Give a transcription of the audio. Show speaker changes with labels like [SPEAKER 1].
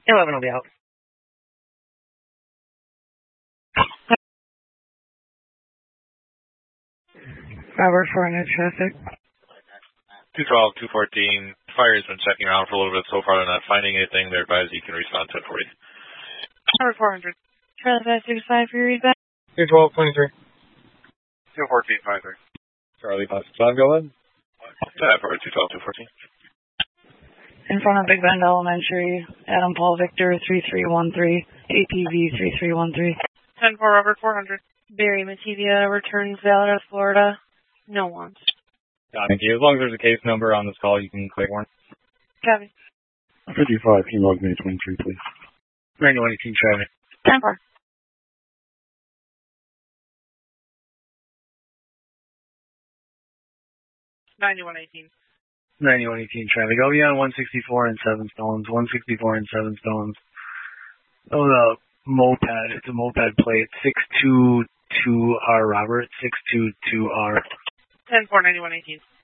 [SPEAKER 1] 11 will be out. Robert 400 traffic.
[SPEAKER 2] 212, 214. Fire's been checking around for a little bit so far. They're not finding anything. They're advised you can respond 1040.
[SPEAKER 1] Robert 400. Charlie 565 for your readback.
[SPEAKER 3] 212, 23.
[SPEAKER 2] 214, 53.
[SPEAKER 3] Charlie 565, go ahead.
[SPEAKER 2] Robert 212, 214.
[SPEAKER 1] In front of Big Bend Elementary, Adam Paul Victor 3313, APV 3313.
[SPEAKER 4] 10-4, Robert 400. Barry Matevia returns Valorous, Florida. No ones.
[SPEAKER 3] Thank you. As long as there's a case number on this call, you can click one.
[SPEAKER 4] Copy.
[SPEAKER 5] 55, can you log me 23, please?
[SPEAKER 3] 9118 traffic.
[SPEAKER 1] 10-4.
[SPEAKER 4] $91.18.
[SPEAKER 3] 9118 traffic. I'll be on 164 and 7 stones. 164 and 7 stones. Oh, the moped. It's a moped plate. 622R, Robert. 622R.
[SPEAKER 4] 10-4, 91.18.